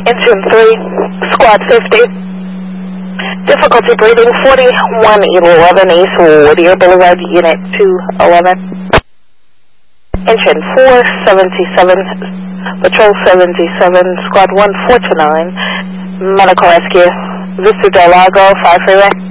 Engine 3, Squad 50. Difficulty breathing 4111 East Whittier Boulevard, Unit 211. Engine 477, Patrol 77, Squad 1429, Medical Rescue, Vista Del Lago, 5 Freeway.